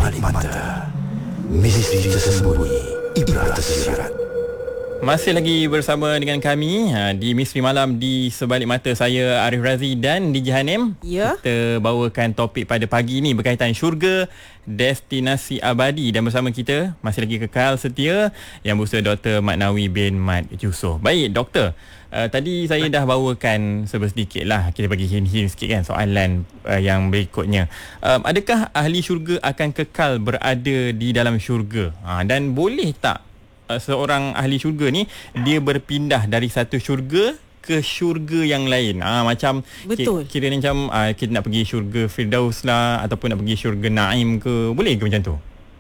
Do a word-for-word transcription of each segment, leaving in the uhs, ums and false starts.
Sebalik Mata. Misteri tersembunyi, ibrah tersirat. Masih lagi bersama dengan kami ha, di Misteri Malam di Sebalik Mata. Saya Arif Razi dan D J Hanim. Ya. Kita bawakan topik pada pagi ini berkaitan syurga, destinasi abadi, dan bersama kita masih lagi kekal setia Yang Bersama Doktor Mat Nawi bin Mat Yusof. Baik Doktor, uh, tadi saya dah bawakan sedikit lah, kita bagi hint-hint sikit kan soalan uh, yang berikutnya. Um, adakah ahli syurga akan kekal berada di dalam syurga? Ha, dan boleh tak seorang ahli syurga ni dia berpindah dari satu syurga ke syurga yang lain? Ah ha, macam Betul. Kira, kira macam ah, kita nak pergi syurga Firdaus lah, ataupun nak pergi syurga Naim ke, boleh ke macam tu?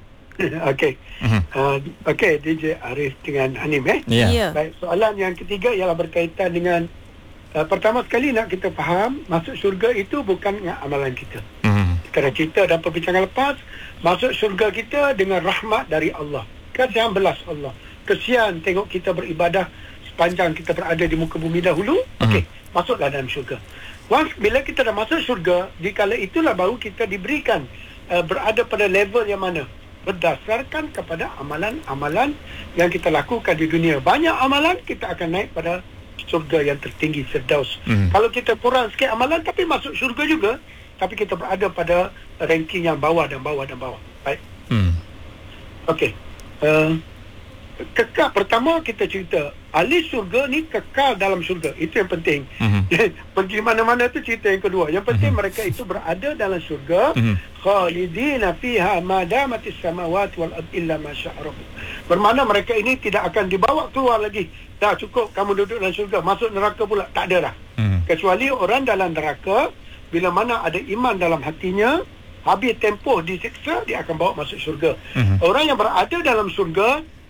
Okey. Uh-huh. Uh, Okey, D J Arif dengan Hanim eh. Ya. Yeah. Yeah. Baik, soalan yang ketiga ialah berkaitan dengan uh, pertama sekali nak kita faham, masuk syurga itu bukan dengan amalan kita. Uh-huh. Kita dah cerita dalam perbincangan lepas, masuk syurga kita dengan rahmat dari Allah. Kasihan belas Allah. Kesian tengok kita beribadah sepanjang kita berada di muka bumi dahulu. Uh-huh. Okey, masuklah dalam syurga. Once bila kita dah masuk syurga, di kala itulah baru kita diberikan uh, berada pada level yang mana? Berdasarkan kepada amalan-amalan yang kita lakukan di dunia. Banyak amalan, kita akan naik pada syurga yang tertinggi, Firdaus. Uh-huh. Kalau kita kurang sikit amalan tapi masuk syurga juga, tapi kita berada pada ranking yang bawah dan bawah dan bawah. Baik. Hmm. Okey. Uh, kekal, pertama kita cerita ahli syurga ni kekal dalam syurga, itu yang penting. Uh-huh. Pergi mana-mana tu cerita yang kedua. Yang penting uh-huh. mereka itu berada dalam syurga, uh-huh. khalidina fiha ma damatis samawati wal ardi illa ma syaa rabbuk. Bermakna mereka ini tidak akan dibawa keluar lagi. Dah cukup kamu duduk dalam syurga, masuk neraka pula tak ada dah. Uh-huh. Kecuali orang dalam neraka, bila mana ada iman dalam hatinya, habis tempoh disiksa, dia akan bawa masuk syurga. Uh-huh. Orang yang berada dalam syurga,